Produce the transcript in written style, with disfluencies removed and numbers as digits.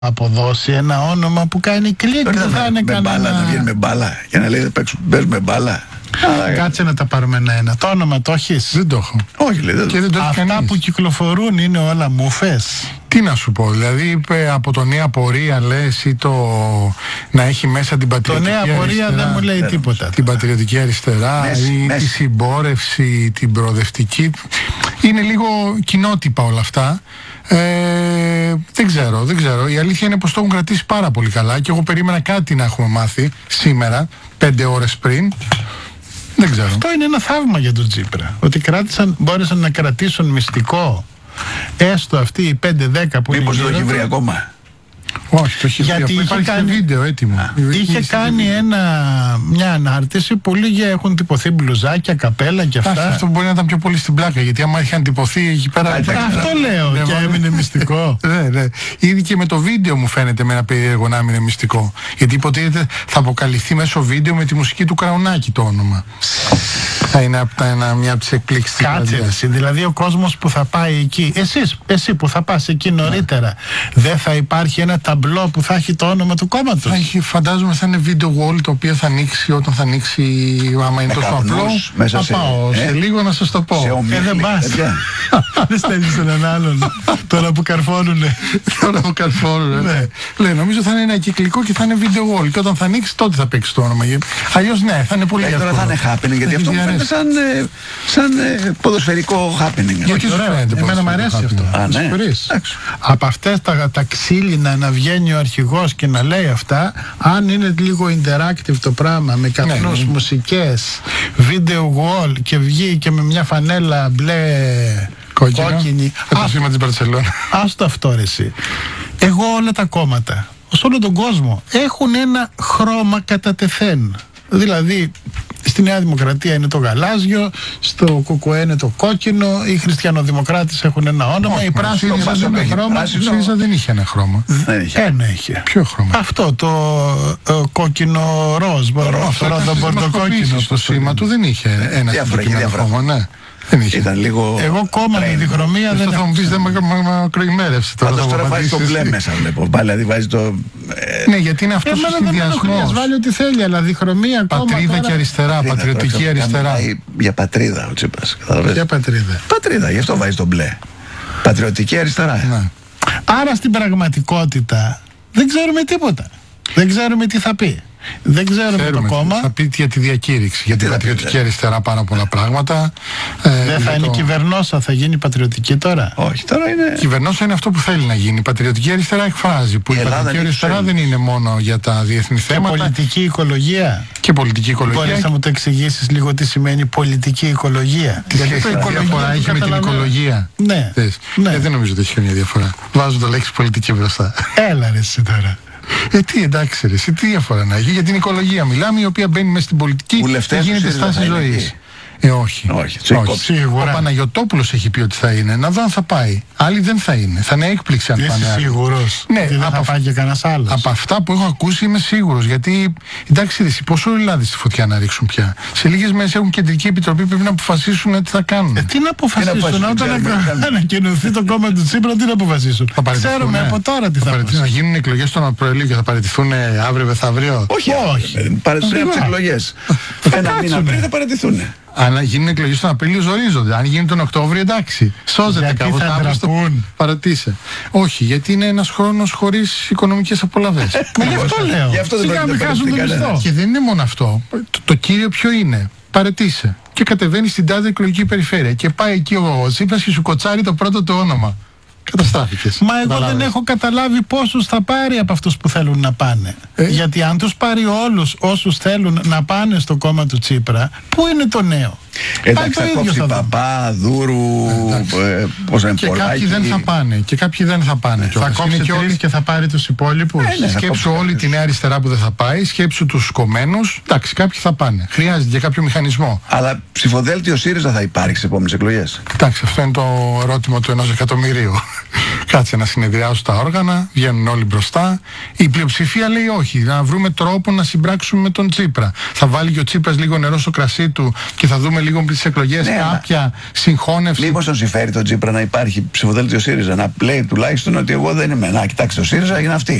αποδώσει ένα όνομα που κάνει κλικ. Δεν θα είναι κανένα. Να βγαίνει με μπάλα και να λέει παίζουμε μπάλα. Κάτσε να τα πάρουμε ένα-ένα. Το όνομα το έχεις? Δεν το έχω. Όχι, λέει, δεν το έχει. Αυτά κανείς. που κυκλοφορούν είναι όλα μούφες. Τι να σου πω, δηλαδή από το Νέα Πορεία λες ή το να έχει μέσα την πατριωτική αριστερά. Το Νέα Πορεία δεν μου λέει τίποτα. Την πατριωτική αριστερά ή τη συμπόρευση, την προοδευτική. Είναι λίγο κοινότυπα όλα αυτά. Δεν ξέρω. Η αλήθεια είναι πως το έχουν κρατήσει πάρα πολύ καλά και εγώ περίμενα κάτι να έχουμε μάθει σήμερα, 5 ώρες πριν. Δεν ξέρω. Αυτό είναι ένα θαύμα για τον Τσίπρα. Ότι μπόρεσαν να κρατήσουν μυστικό έστω αυτοί οι 5-10 που μήπως είναι. το έχει βρει ακόμα? Όχι, το έχει βρει. Γιατί υπάρχει κάνει βίντεο έτοιμο. Είχε κάνει μια ανάρτηση που λίγοι έχουν τυπωθεί μπλουζάκια, καπέλα και αυτά. Αυτό μπορεί να ήταν πιο πολύ στην πλάκα, γιατί άμα είχαν τυπωθεί εκεί πέρα. Αυτό λέω και έμεινε μυστικό. Ναι. Ήδη και με το βίντεο μου φαίνεται με ένα περίεργο να έμεινε μυστικό. Γιατί υποτίθεται θα αποκαλυφθεί μέσω βίντεο με τη μουσική του Κραουνάκη το όνομα. Θα είναι μια από τις εκπλήξεις. Κάτσε εσύ, δηλαδή ο κόσμος που θα πάει εκεί, εσύ που θα πας εκεί νωρίτερα, δεν θα υπάρχει ένα ταμπλό που θα έχει το όνομα του κόμματος? Φαντάζομαι θα είναι video wall το οποίο θα ανοίξει όταν θα ανοίξει, άμα είναι τόσο απλό. Θα πάω σε λίγο να σας το πω. Δεν πας. Δεν στέλνεις έναν άλλον τώρα που καρφώνουνε. Ναι, νομίζω θα είναι ένα κυκλικό και θα είναι video wall. Και όταν θα ανοίξει τότε θα παίξει το όνομα. Αλλιώς ναι, θα είναι πολύ εύκολο. Τώρα θα είναι happening, γιατί αυτό μου φαίνεται σαν ποδοσφαιρικό happening. Γιατί εμένα μου αρέσει αυτό. Από αυτές τα ξύλινα να βγαίνει ο αρχηγός και να λέει αυτά, αν είναι λίγο interactive το πράγμα με καπνούς, μουσικές, video wall και βγει και με μια φανέλα μπλε κόκκινη. Το σήμα της Μπαρσελόνα. Ας το αυτό ρε εσύ. Εγώ όλα τα κόμματα σε όλο τον κόσμο έχουν ένα χρώμα κατά τεθέν. Δηλαδή στη Νέα Δημοκρατία είναι το γαλάζιο, στο ΚΚΕ είναι το κόκκινο, οι χριστιανοδημοκράτες έχουν ένα όνομα, οι πράσινοι έχουν ένα χρώμα. Ο ΣΥΡΙΖΑ δεν είχε ένα χρώμα. Ένα είχε. Ποιο χρώμα? Αυτό το κόκκινο ροζ. Αυτό το πορτοκόκκινο. Στο σήμα του δεν είχε ένα συγκεκριμένο χρώμα, ναι. Ήταν λίγο. Εγώ κόμμα με διχρωμία δεν θα μου πεις δεν με ακροημέρευσε. Τώρα βάζει το μπλε μέσα, βλέπω. Δηλαδή βάζει το. Ναι, γιατί είναι αυτός ο συνδυασμός. Βάλει ό,τι θέλει, αλλά διχρωμία. Πατρίδα και αριστερά, πατριωτική αριστερά. Για πατρίδα ο Τσίπρας. Για πατρίδα. Πατρίδα, γι' αυτό βάζει το μπλε. Πατριωτική αριστερά. Άρα στην πραγματικότητα δεν ξέρουμε τίποτα. Δεν ξέρουμε τι θα πει. Δεν ξέρουμε το κόμμα. Θα πει για τη διακήρυξη, για την πατριωτική αριστερά πάρα πολλά πράγματα. Δεν θα είναι κυβερνόσα, θα γίνει πατριωτική τώρα? Όχι, τώρα είναι. Κυβερνόσα είναι αυτό που θέλει να γίνει. Η πατριωτική αριστερά εκφράζει. Που η πατριωτική αριστερά δεν είναι μόνο για τα διεθνή θέματα. Και πολιτική οικολογία. Και πολιτική οικολογία. Μπορείς να μου το εξηγήσεις λίγο τι σημαίνει πολιτική οικολογία? Γιατί το διαφορά έχει με την οικολογία. Ναι. Δεν νομίζω ότι έχει καμία διαφορά. Βάζω το λέξη πολιτική μπροστά. Έλα ρε εσύ τώρα. Τι εντάξει ρε, τι διαφορά να έχει? Για την οικολογία μιλάμε, η οποία μπαίνει μέσα στην πολιτική και γίνεται στάση ζωής. Όχι. Σίγουρα. Ο Παναγιωτόπουλος έχει πει ότι θα είναι. Να δω αν θα πάει. Άλλοι δεν θα είναι. Θα είναι έκπληξη αν πάνε. Είσαι σίγουρος? Ναι, δεν θα πάει και κανένας άλλος. Από αυτά που έχω ακούσει είμαι σίγουρος. Γιατί εντάξει, πόσο λάδι στη φωτιά να ρίξουν πια. Σε λίγες μέρες έχουν κεντρική επιτροπή, πρέπει να αποφασίσουν τι θα κάνουν. Τι να αποφασίσουν? Όταν ανακοινωθεί το κόμμα του Τσίπρα, τι να αποφασίσουν? Ξέρουμε από τώρα τι θα παραιτηθούν. Θα γίνουν εκλογές τον Απριλίο και θα παραιτηθούν αύριο μεθαύριο? Όχι. Παραιτηθούν από τις εκλογές. Ένα μήνα πριν θα παραιτηθούν. Αν γίνουν εκλογές τον Απρίλιο, ζορίζονται. Αν γίνει τον Οκτώβριο, εντάξει. Σώζεται κάπως. Παρατήσε. Όχι, γιατί είναι ένας χρόνος χωρίς οικονομικές απολαβές. Γι' αυτό λέω. Γι' αυτό δεν πρέπει να χάσουν το μισθό. Και δεν είναι μόνο αυτό. Το κύριο ποιο είναι? Παρατήσε. Και κατεβαίνει στην τάδε εκλογική περιφέρεια. Και πάει εκεί ο Τσίπρας και σου κοτσάρει το πρώτο του όνομα. Καταστράφηκες. Μα εγώ δεν έχω καταλάβει πόσους θα πάρει από αυτούς που θέλουν να πάνε. Γιατί αν τους πάρει όλους όσους θέλουν να πάνε στο κόμμα του Τσίπρα, πού είναι το νέο? Εντάξει, θα κόψει Παπά, Δούρου, και κάποιοι δεν θα πάνε. Και κάποιοι δεν θα πάνε. Θα κόψει τρεις και θα πάρει τους υπόλοιπους. Σκέψου όλη τη νέα αριστερά που δεν θα πάει, σκέψου τους κομμένους. Εντάξει, κάποιοι θα πάνε. Χρειάζεται και κάποιο μηχανισμό. Αλλά ψηφοδέλτιο ΣΥΡΙΖΑ θα υπάρχει στις επόμενες εκλογές? Εντάξει, αυτό είναι το ερώτημα του 1 εκατομμυρίου. Κάτσε να συνεδριάσουν τα όργανα, βγαίνουν όλοι μπροστά. Η πλειοψηφία λέει όχι, να βρούμε τρόπο να συμπράξουμε με τον Τσίπρα. Θα βάλει και ο Τσίπρας λίγο νερό στο κρασί του και θα δούμε λίγο με τις εκλογές κάποια συγχώνευση. Μήπως τον συμφέρει τον Τσίπρα να υπάρχει ψηφοδέλτιο ΣΥΡΙΖΑ, να λέει τουλάχιστον ότι εγώ δεν είμαι. Να, κοιτάξτε, το ΣΥΡΙΖΑ είναι αυτή.